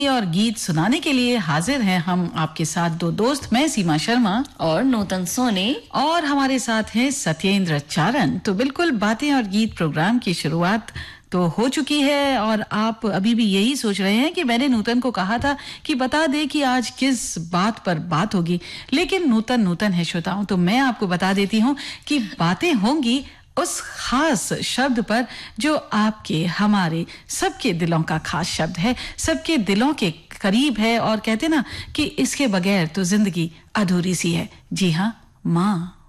और गीत सुनाने के लिए हाजिर हैं हम आपके साथ दो दोस्त, मैं सीमा शर्मा और नूतन सोने, और हमारे साथ हैं सत्येंद्र चारण। तो बिल्कुल बातें और गीत प्रोग्राम की शुरुआत तो हो चुकी है और आप अभी भी यही सोच रहे हैं कि मैंने नूतन को कहा था कि बता दे कि आज किस बात पर बात होगी, लेकिन नूतन है श्रोताओं। तो मैं आपको बता देती हूँ कि बातें होंगी उस खास शब्द पर जो आपके हमारे सबके दिलों का खास शब्द है, सबके दिलों के करीब है और कहते ना कि इसके बगैर तो जिंदगी अधूरी सी है। जी हाँ, माँ।